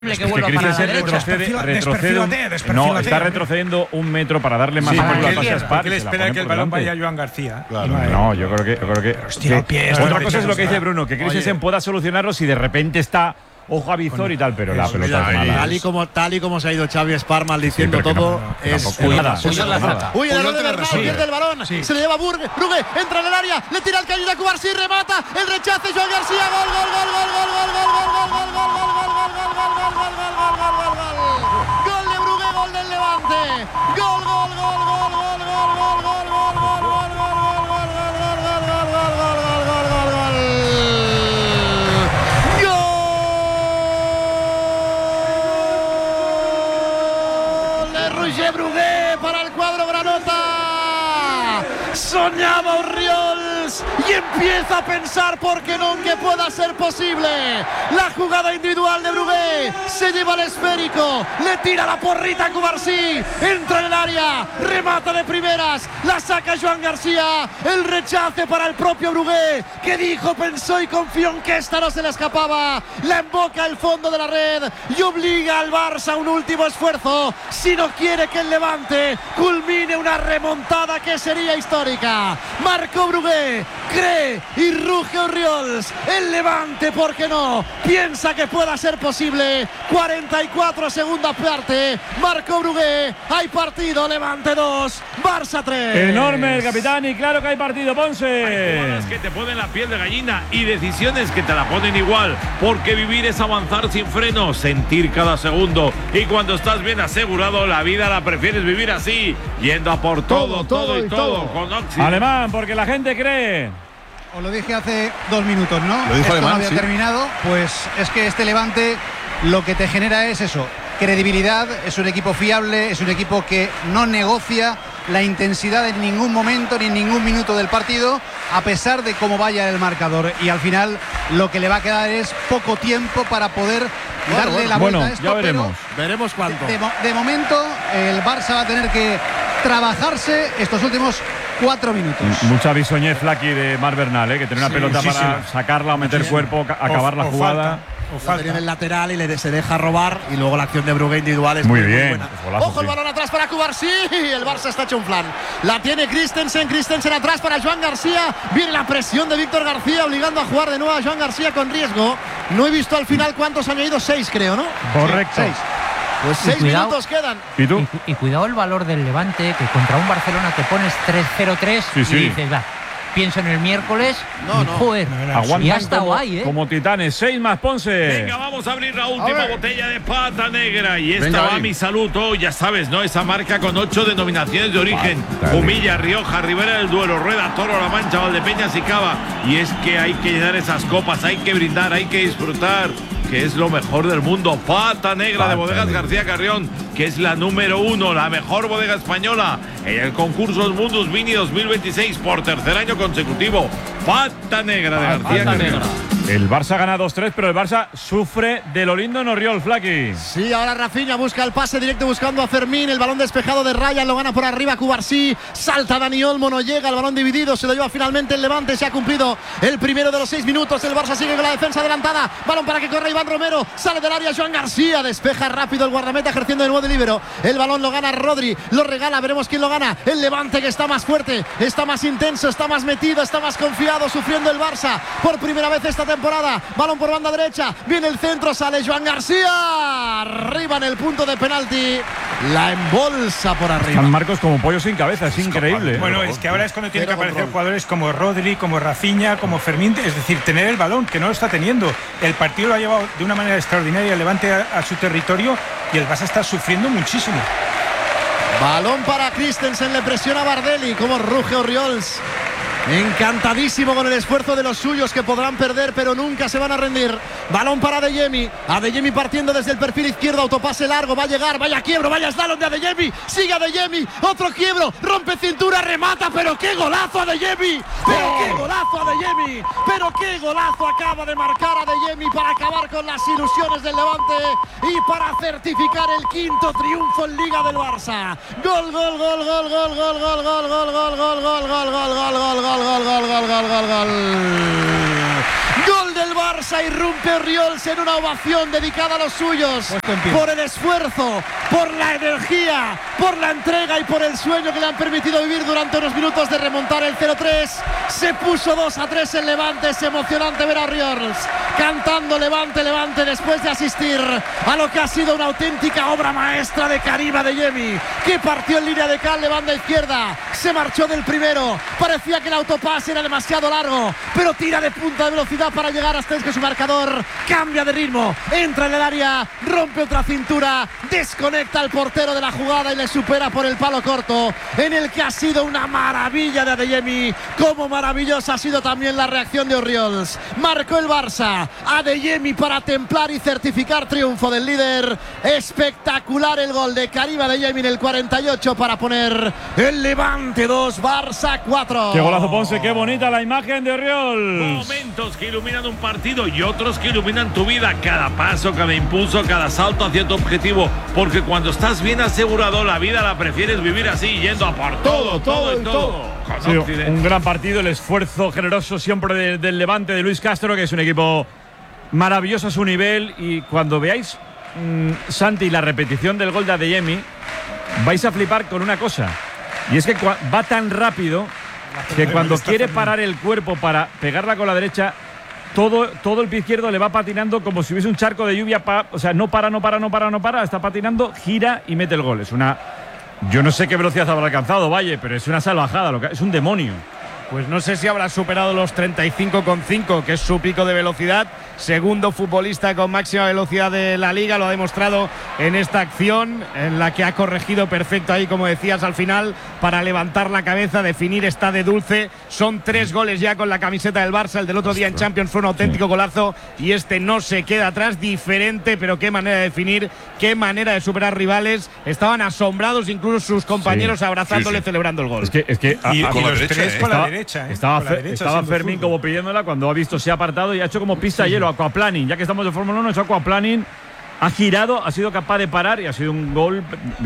que vuelva para la derecha. retrocede. No, está retrocediendo un metro para darle más apoyo al pase a Spar. Le espera que el balón vaya a Joan García. Claro, no, yo creo que hostia, otra cosa es lo que dice Bruno, que Christensen pueda solucionarlo si de repente está ojo a visor y tal, pero la pelota es mala. Tal y como se ha ido Xavi Spar maldiciendo todo, es nada. Uy, el error de Bernat, pierde el balón, se le lleva Brugge, entra en el área, le tira el caño de Cubarsí, remata, el rechace, Joan García, gol de Brugge, gol del Levante, gol. Brugge para el cuadro granota. Soñaba Orriols y empieza a pensar, ¿por qué no?, que pueda ser posible. La jugada individual de Brugge, se lleva el esférico, le tira la porrita a Cubarsí, entra en el área, remata de primeras, la saca Joan García, el rechace para el propio Brugge, que dijo, pensó y confió en que esta no se le escapaba, la emboca el fondo de la red y obliga al Barça a un último esfuerzo si no quiere que el Levante culmine una remontada que sería histórica. Marcó Brugge, cree y ruge Orriols, el Levante, ¿por qué no?, piensa que pueda ser posible. 44 segunda parte, marcó Brugge, hay partido, Levante 2, Barça 3. Enorme el capitán y claro que hay partido, Ponce. Hay jugadas que te ponen la piel de gallina y decisiones que te la ponen igual, porque vivir es avanzar sin freno, sentir cada segundo, y cuando estás bien asegurado, la vida la prefieres vivir así, yendo a por todo con Oxy. Alemán, porque la gente cree. Os lo dije hace 2 minutos, ¿no? Lo dijo Esto Alemán, no había terminado. Pues es que este Levante lo que te genera es eso, credibilidad, es un equipo fiable, es un equipo que no negocia la intensidad en ningún momento ni en ningún minuto del partido, a pesar de cómo vaya el marcador, y al final lo que le va a quedar es poco tiempo para poder darle la vuelta a esto. Ya veremos. Veremos cuánto. De momento el Barça va a tener que trabajarse estos últimos 4 minutos. Mucha bisoñez, Flaky, de Marc Bernal, que tener una pelota para sacarla o meter cuerpo, acabar la jugada. Falta en el lateral y se deja robar, y luego la acción de Brugge individual es muy buena. Golazo, ojo, el balón atrás para Cubarsí, el Barça está hecho un flan. La tiene Christensen atrás para Joan García, viene la presión de Víctor García obligando a jugar de nuevo a Joan García con riesgo. No he visto al final cuántos han ido, 6 creo, ¿no? Correcto. 6. Pues 6 minutos quedan. ¿Y tú? Y cuidado el valor del Levante, que contra un Barcelona te pones 3-0-3 y dices, va, pienso en el miércoles. Joder, aguantan ya está guay, como titanes. 6 más, Ponce. Venga, vamos a abrir la última botella de Pata Negra. Y esta va a mi salud. Ya sabes, ¿no? Esa marca con 8 denominaciones de origen: Humilla, Rioja, Ribera del Duero, Rueda, Toro, La Mancha, Valdepeñas y Cava. Y es que hay que llenar esas copas, hay que brindar, hay que disfrutar, que es lo mejor del mundo. Pata Negra de Bodegas García Carrión, que es la número 1, la mejor bodega española en el concurso Mundus Vini 2026 por 3er año consecutivo. Pata Negra de García Carrión. El Barça gana 2-3, pero el Barça sufre de lo lindo en Orriol, Flaky. Sí, ahora Rafinha busca el pase directo buscando a Fermín. El balón despejado de Ryan, lo gana por arriba Cubarsí. Salta Dani Olmo, no llega, el balón dividido, se lo lleva finalmente el Levante. Se ha cumplido el primero de los 6 minutos. El Barça sigue con la defensa adelantada. Balón para que corra Iván Romero. Sale del área Joan García, despeja rápido el guardameta ejerciendo de nuevo de líbero. El balón lo gana Rodri, lo regala, veremos quién lo gana. El Levante, que está más fuerte, está más intenso, está más metido, está más confiado, sufriendo el Barça por primera vez esta temporada. Balón por banda derecha, viene el centro, sale Joan García, arriba en el punto de penalti, la embolsa por arriba. San Marcos como pollo sin cabeza, es increíble. Bueno, es que ahora es cuando tienen que aparecer jugadores como Rodri, como Rafinha, como Fermín, es decir, tener el balón, que no lo está teniendo. El partido lo ha llevado de una manera extraordinaria, Levante a su territorio, y el Barça está sufriendo muchísimo. Balón para Christensen, le presiona Bardelli, como ruge Orriols. Encantadísimo con el esfuerzo de los suyos, que podrán perder pero nunca se van a rendir. Balón para Adeyemi, Adeyemi partiendo desde el perfil izquierdo, autopase largo, va a llegar, vaya quiebro, vaya slalom de Adeyemi, sigue Adeyemi, otro quiebro, rompe cintura, remata, pero qué golazo Adeyemi, pero qué golazo Adeyemi, pero qué golazo acaba de marcar Adeyemi para acabar con las ilusiones del Levante y para certificar el 5º triunfo en Liga del Barça. Gol, gol, gol, gol, gol, gol, gol, gol, gol, gol, gol, gol, gol, gol, gol, gol, gol. Gol del Barça, irrumpe Orriols en una ovación dedicada a los suyos por el esfuerzo, por la energía, por la entrega y por el sueño que le han permitido vivir durante unos minutos de remontar el 0-3. Se puso 2-3 el Levante. Es emocionante ver a Orriols cantando Levante, Levante, después de asistir a lo que ha sido una auténtica obra maestra de Karim Adeyemi, que partió en línea de cal de banda izquierda, se marchó del primero, parecía que el autopase era demasiado largo, pero tira de punta de velocidad para llegar hasta que su marcador cambia de ritmo, entra en el área, rompe otra cintura, desconecta al portero de la jugada y le supera por el palo corto, en el que ha sido una maravilla de Adeyemi. Como maravillosa ha sido también la reacción de Orriols. Marcó el Barça, Adeyemi para templar y certificar triunfo del líder. Espectacular el gol de Karim Adeyemi en el 48 para poner el Levante 2, Barça 4. Qué golazo, Ponce, qué bonita la imagen de Orriols. Momentos que iluminan un partido y otros que iluminan tu vida. Cada paso, cada impulso, cada salto hacia tu objetivo. Porque cuando estás bien asegurado, la vida la prefieres vivir así, yendo a por todo. Sí, un gran partido, el esfuerzo generoso siempre del Levante de Luis Castro, que es un equipo maravilloso a su nivel. Y cuando veáis, Santi, la repetición del gol de Adeyemi, vais a flipar con una cosa. Y es que va tan rápido que cuando quiere parar el cuerpo para pegarla con la derecha, todo el pie izquierdo le va patinando como si hubiese un charco de lluvia. O sea, no para, está patinando, gira y mete el gol. Es una... Yo no sé qué velocidad habrá alcanzado Valle, pero es una salvajada, es un demonio. Pues no sé si habrá superado los 35,5, que es su pico de velocidad. Segundo futbolista con máxima velocidad de la Liga, lo ha demostrado en esta acción, en la que ha corregido perfecto ahí, como decías, al final, para levantar la cabeza, definir está de dulce. Son 3 goles ya con la camiseta del Barça. El del otro día en Champions fue un auténtico golazo y este no se queda atrás. Diferente, pero qué manera de definir, qué manera de superar rivales. Estaban asombrados incluso sus compañeros abrazándole, celebrando el gol. Es que con los tres con la derecha. Estaba Fermín como pidiéndola cuando ha visto, se ha apartado y ha hecho como pista de hielo, aquaplaning. Ya que estamos de Fórmula 1, ha hecho aquaplaning, ha girado, ha sido capaz de parar y ha sido un gol,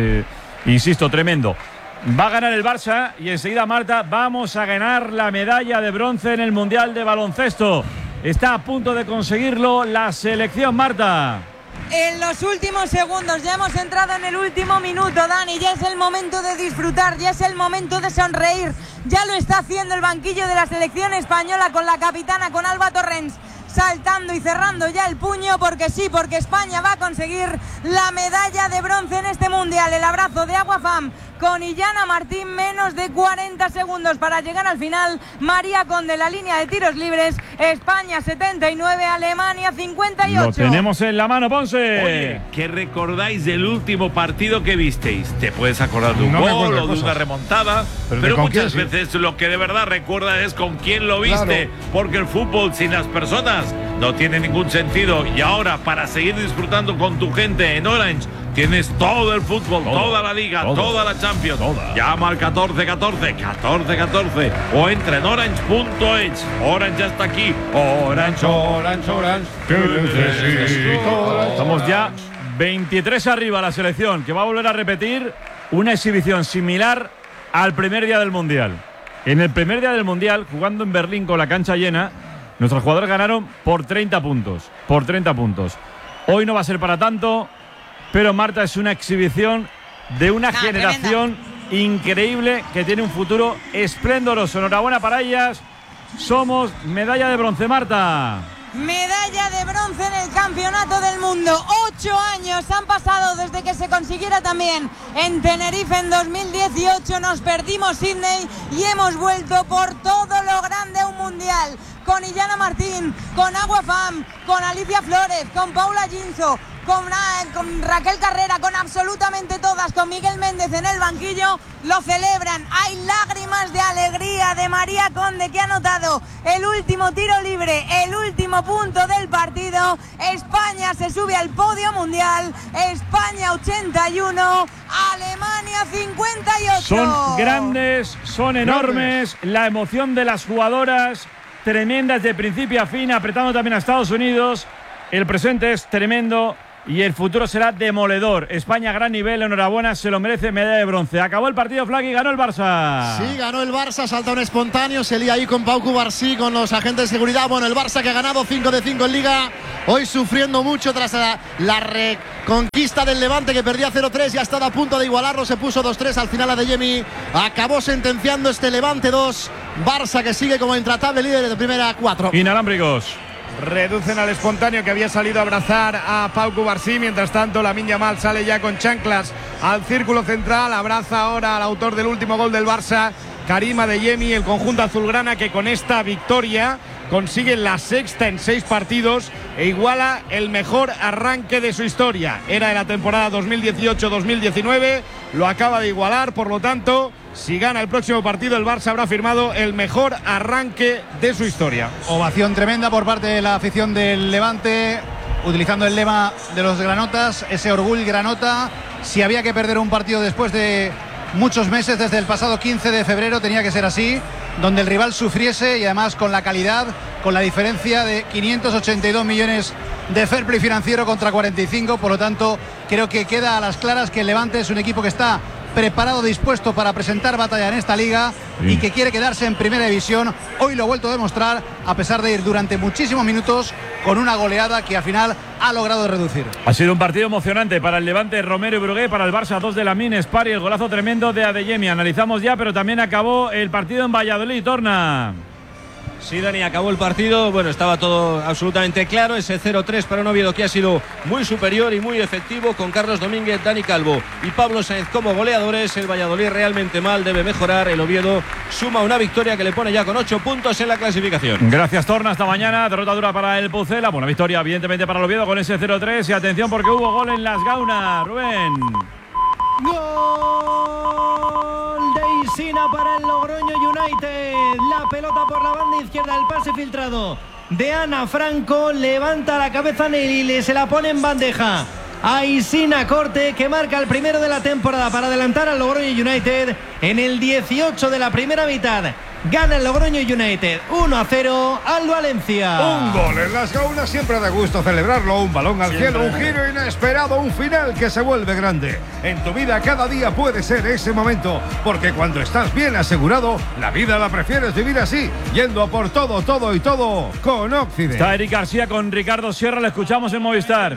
insisto, tremendo. Va a ganar el Barça y enseguida, Marta, vamos a ganar la medalla de bronce en el Mundial de Baloncesto. Está a punto de conseguirlo la selección, Marta. En los últimos segundos, ya hemos entrado en el último minuto, Dani, ya es el momento de disfrutar, ya es el momento de sonreír, ya lo está haciendo el banquillo de la selección española con la capitana, con Alba Torrens, saltando y cerrando ya el puño, porque sí, porque España va a conseguir la medalla de bronce en este Mundial. El abrazo de Aguafam con Illana Martín, menos de 40 segundos para llegar al final. María Conde, la línea de tiros libres. España 79, Alemania 58. Lo tenemos en la mano, Ponce. Oye, ¿qué recordáis del último partido que visteis? ¿Te puedes acordar de un gol o de una remontada? Pero muchas veces lo que de verdad recuerdas es con quién lo viste, claro. Porque el fútbol sin las personas no tiene ningún sentido. Y ahora, para seguir disfrutando con tu gente en Orange, tienes todo el fútbol, toda la Liga, toda la Champions. Llama al 1414 o entra en orange.es. Orange ya está aquí. Orange. ¿Qué necesito? Estamos ya 23 arriba la selección, que va a volver a repetir una exhibición similar al primer día del Mundial. En el primer día del Mundial, jugando en Berlín con la cancha llena, nuestros jugadores ganaron por 30 puntos. Hoy no va a ser para tanto, pero Marta, es una exhibición de una generación increíble que tiene un futuro esplendoroso. Enhorabuena para ellas. Somos medalla de bronce, Marta. Medalla de bronce en el Campeonato del Mundo. 8 años han pasado desde que se consiguiera también en Tenerife en 2018. Nos perdimos Sydney y hemos vuelto por todo lo grande a un Mundial. Con Illana Martín, con Aguafam, con Alicia Flores, con Paula Ginso, con Raquel Carrera, con absolutamente todas, con Miguel Méndez en el banquillo, lo celebran. Hay lágrimas de alegría de María Conde, que ha anotado el último tiro libre, el último punto del partido. España se sube al podio mundial. España 81, Alemania 58. Son grandes, son enormes. La emoción de las jugadoras, tremenda desde principio a fin, apretando también a Estados Unidos. El presente es tremendo. y el futuro será demoledor. España, gran nivel, enhorabuena, se lo merece, medalla de bronce. Acabó el partido, Flaqui, ganó el Barça. Sí, ganó el Barça, salta un espontáneo, se lía ahí con Pau Cubarsí, con los agentes de seguridad. Bueno, el Barça que ha ganado 5 de 5 en Liga, hoy sufriendo mucho tras la reconquista del Levante, que perdía 0-3 y ha estado a punto de igualarlo, se puso 2-3 al final. Adeyemi acabó sentenciando este Levante 2, Barça que sigue como intratable líder de primera 4. Inalámbricos. Reducen al espontáneo que había salido a abrazar a Pau Cubarsí. Mientras tanto, Lamine Yamal sale ya con chanclas al círculo central. Abraza ahora al autor del último gol del Barça, Karim Adeyemi, el conjunto azulgrana, que con esta victoria consigue la sexta en 6 partidos e iguala el mejor arranque de su historia. Era de la temporada 2018-2019, lo acaba de igualar. Por lo tanto, si gana el próximo partido, el Barça habrá firmado el mejor arranque de su historia. Ovación tremenda por parte de la afición del Levante, utilizando el lema de los granotas, ese orgullo granota. Si había que perder un partido después de muchos meses, desde el pasado 15 de febrero, tenía que ser así, donde el rival sufriese, y además con la calidad, con la diferencia de 582 millones de fair play financiero contra 45. Por lo tanto, creo que queda a las claras que el Levante es un equipo que está preparado, dispuesto para presentar batalla en esta liga, y que quiere quedarse en primera división. Hoy lo ha vuelto a demostrar, a pesar de ir durante muchísimos minutos con una goleada que al final ha logrado reducir. Ha sido un partido emocionante para el Levante, Romero y Brugué, para el Barça 2 de Lamine, Spari, el golazo tremendo de Adeyemi. Analizamos ya, pero también acabó el partido en Valladolid. Torna. Sí, Dani, acabó el partido. Bueno, estaba todo absolutamente claro. Ese 0-3 para un Oviedo que ha sido muy superior y muy efectivo, con Carlos Domínguez, Dani Calvo y Pablo Sainz como goleadores. El Valladolid realmente mal, debe mejorar. El Oviedo suma una victoria que le pone ya con 8 puntos en la clasificación. Gracias, Torna. Hasta mañana. Derrota dura para el Pucela. Buena victoria, evidentemente, para el Oviedo con ese 0-3. Y atención, porque hubo gol en Las Gaunas. Rubén. Gol de Isina para el Logroño United. La pelota por la banda izquierda, el pase filtrado de Ana Franco. Levanta la cabeza Nelly, se la pone en bandeja a Isina Corte, que marca el primero de la temporada para adelantar al Logroño United en el 18 de la primera mitad. Gana el Logroño United 1-0 al Valencia. Un gol en Las Gaunas, siempre da gusto celebrarlo. Un balón al cielo, un giro inesperado, un final que se vuelve grande. En tu vida cada día puede ser ese momento, porque cuando estás bien asegurado, la vida la prefieres vivir así, yendo a por todo, todo y todo con Occident. Está Eric García con Ricardo Sierra, le escuchamos en Movistar.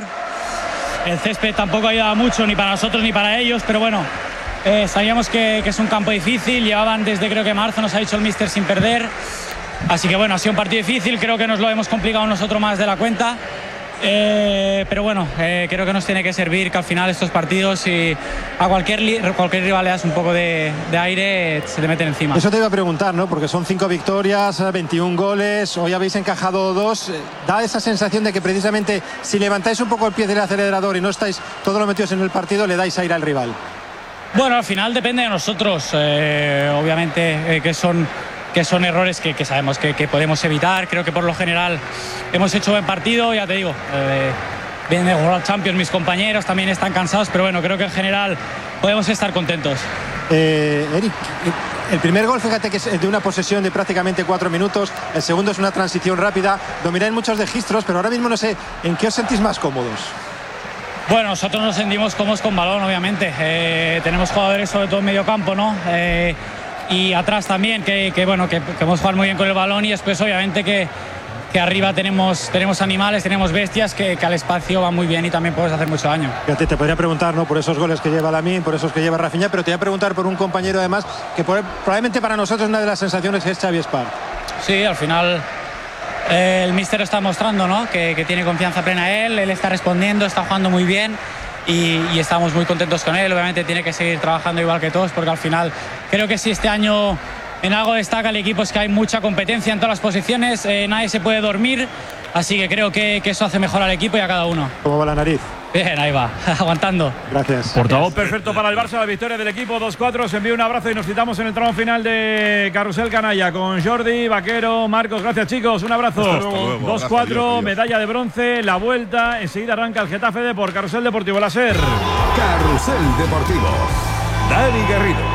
El césped tampoco ayuda mucho, ni para nosotros ni para ellos, pero bueno, sabíamos que es un campo difícil. Llevaban desde, creo que marzo, nos ha dicho el míster, sin perder. Así que bueno, ha sido un partido difícil, creo que nos lo hemos complicado nosotros más de la cuenta. Pero bueno, creo que nos tiene que servir, que al final estos partidos, y a cualquier rival le das un poco de aire, se te meten encima. Eso te iba a preguntar, ¿no? Porque son 5 victorias, 21 goles, hoy habéis encajado 2. Da esa sensación de que precisamente si levantáis un poco el pie del acelerador y no estáis todos los metidos en el partido, le dais aire al rival. Bueno, al final depende de nosotros, obviamente, que son errores que sabemos que podemos evitar. Creo que por lo general hemos hecho buen partido, ya te digo. Vienen de World Champions mis compañeros, también están cansados, pero bueno, creo que en general podemos estar contentos. Eric, el primer gol, fíjate que es de una posesión de prácticamente 4 minutos, el segundo es una transición rápida, domináis muchos registros, pero ahora mismo no sé, ¿en qué os sentís más cómodos? Bueno, nosotros nos sentimos cómodos con balón, obviamente. Tenemos jugadores sobre todo en medio campo, ¿no? Y atrás también, que podemos jugar muy bien con el balón, y después obviamente que arriba tenemos animales, tenemos bestias que al espacio van muy bien y también puedes hacer mucho daño. Fíjate, te podría preguntar, ¿no?, por esos goles que lleva Lamine, por esos que lleva Rafinha, pero te voy a preguntar por un compañero además que probablemente para nosotros una de las sensaciones es Xavi Espar. Sí, al final el míster está mostrando, ¿no?, que tiene confianza plena él está respondiendo, está jugando muy bien. Y estamos muy contentos con él. Obviamente tiene que seguir trabajando igual que todos, porque al final creo que si este año en algo destaca el equipo es que hay mucha competencia en todas las posiciones, nadie se puede dormir, así que creo que eso hace mejor al equipo y a cada uno. ¿Cómo va la nariz? Bien, ahí va, aguantando. Gracias. Portavoz perfecto para el Barça, la victoria del equipo 2-4. Os envío un abrazo y nos citamos en el tramo final de Carrusel Canalla con Jordi, Vaquero, Marcos. Gracias, chicos, un abrazo. 2-4, medalla de bronce, la vuelta. Enseguida arranca el Getafe por Carrusel Deportivo La Ser. Carrusel Deportivo. Dani Garrido.